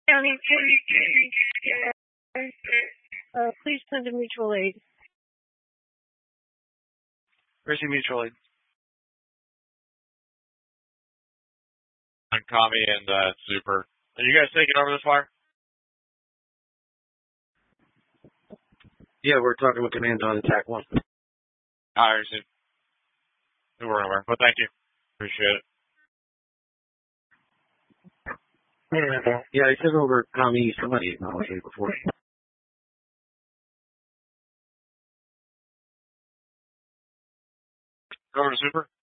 County, please send to mutual aid. Where's your mutual aid? I'm Kami and Super. Are you guys taking over this fire? Yeah, we're talking with command on attack 1. I understand. We're over. But thank you. Appreciate it. Yeah, I sent over Kami somebody acknowledged me before. Go over to Super.